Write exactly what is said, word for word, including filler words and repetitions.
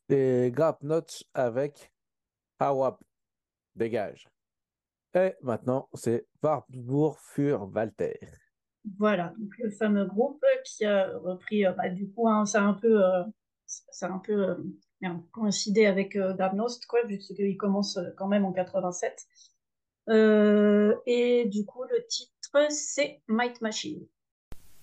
Et Grapnotch avec Hawap, dégage. Et maintenant, c'est Warburg für Walter. Voilà, donc le fameux groupe qui a repris, euh, bah, du coup, hein, ça a un peu, euh, ça a un peu euh, merde, coïncidé avec euh, Gravnost, quoi, vu qu'il commence euh, quand même en quatre-vingt-sept. Euh, et du coup, le titre, c'est Might Machine.